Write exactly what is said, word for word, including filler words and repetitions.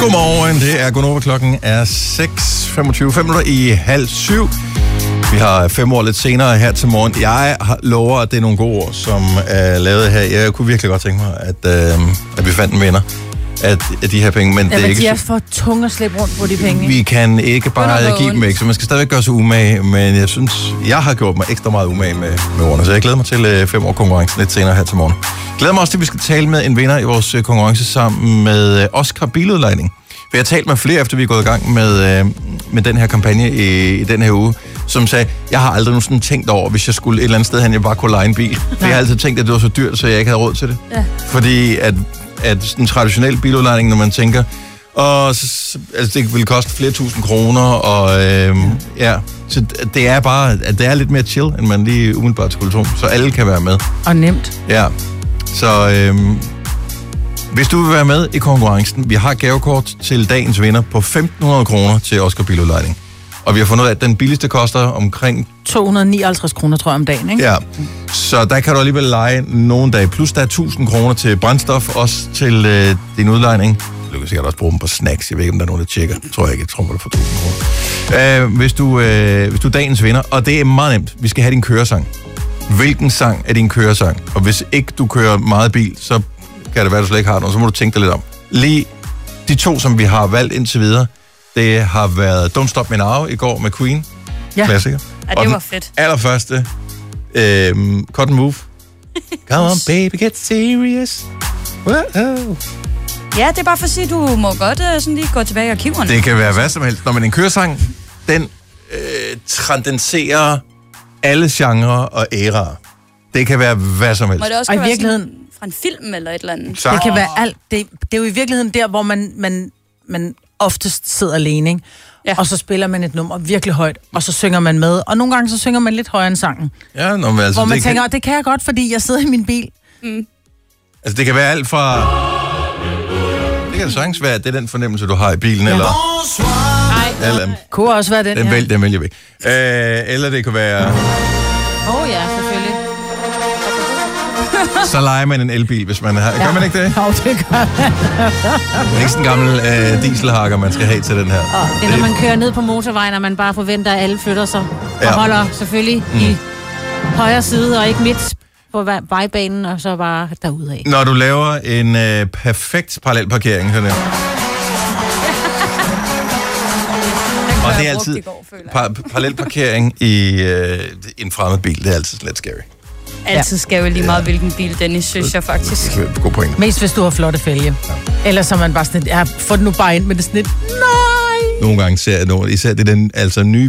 Godmorgen, det er Gunova. Klokken er seks femogtyve, fem minutter i halv syv. Vi har fem år lidt senere her til morgen. Jeg lover, at det er nogle gode ord, som er lavet her. Jeg kunne virkelig godt tænke mig, at, øh, at vi fandt en vinder af, af de her penge. Men ja, det er men ikke de er for tunge at slippe rundt på de penge. Vi kan ikke bare give dem væk, så man skal stadigvæk gøre sig umage. Men jeg synes, jeg har gjort mig ekstra meget umage med, med ordene. Så jeg glæder mig til øh, fem år konkurrencen lidt senere her til morgen. Jeg glæder mig også til, at vi skal tale med en vinder i vores øh, konkurrence sammen med øh, Oscar Biludlejning. For jeg har talt med flere, efter vi er gået i gang med, øh, med den her kampagne i, i den her uge, som sagde, jeg har aldrig nogensinde tænkt over, hvis jeg skulle et eller andet sted hen, jeg bare kunne leje en bil. For jeg har altid tænkt, at det var så dyrt, så jeg ikke havde råd til det. Ja. Fordi at, at en traditionel biludlejning, når man tænker, og så, altså det vil koste flere tusind kroner, og øh, ja. ja, så det er bare, at det er lidt mere chill, end man lige umiddelbart skulle tro, så alle kan være med. Og nemt. Ja, så øh, hvis du vil være med i konkurrencen, vi har gavekort til dagens vinder på femten hundrede kroner til Oscar Biludlejning. Og vi har fundet ud af, at den billigste koster omkring to hundrede og nioghalvtreds kroner, tror jeg, om dagen, ikke? Ja, så der kan du alligevel leje nogle dage. Plus der er tusind kroner til brændstof, også til øh, din udlejning. Du kan sikkert også bruge dem på snacks. Jeg ved ikke, om der er nogen, der tjekker. Det tror jeg ikke. Jeg tror, du får tusind kroner. Øh, hvis, du, øh, hvis du er dagens vinder, og det er meget nemt. Vi skal have din køresang. Hvilken sang er din køresang? Og hvis ikke du kører meget bil, så kan det være, du slet ikke har noget. Så må du tænke dig lidt om. Lige de to, som vi har valgt indtil videre, det har været Don't Stop Me Now i går med Queen. Ja. Klassiker. Ja, det var fedt. Allerførste, øhm, Cotton Move. Come on, baby, get serious. Wow. Ja, det er bare for at sige, du må godt uh, sådan lige gå tilbage i arkiverne. Det kan være hvad som helst. Når man en køresang, den øh, transcenderer alle genrer og æraer. Det kan være hvad som helst. Må det også og i være virkeligheden sådan fra en film eller et eller andet? Så. Det kan være alt. Det, det er jo i virkeligheden der, hvor man, man, man oftest sidder alene, ikke? Ja. Og så spiller man et nummer virkelig højt, og så synger man med. Og nogle gange så synger man lidt højere end sangen. Ja, nå, men altså, hvor man det tænker, kan... det kan jeg godt, fordi jeg sidder i min bil. Mm. Altså, det kan være alt fra... Det kan sagtens være, at det er den fornemmelse, du har i bilen, ja. Eller... Nej. Eller... Kunne også være den, den ja. vælger, den vælger vi. Øh, eller det kan være... Åh oh, ja, selvfølgelig. Så leger man en elbil, hvis man har... Ja. Gør man ikke det? Jo, det gør man. Det er ikke sådan en gammel øh, dieselhakker, man skal have til den her. Oh, det er, når man kører ned på motorvejen, og man bare forventer, at alle flytter sig. Ja. Og holder selvfølgelig mm. i højre side, og ikke midt på vejbanen, og så bare derudad. Når du laver en øh, perfekt parallelparkering, sådan der. Og det er altid par- parallelparkering i øh, en fremmed bil. Det er altid lidt scary. Altid skal jo lige meget, hvilken bil Dennis synes jeg faktisk. God point. Mest hvis du har flotte fælge. Ja. Ellers så man bare sådan, ja, få den nu bare ind med det sådan lidt, nej. Nogle gange ser jeg noget, især det den altså nye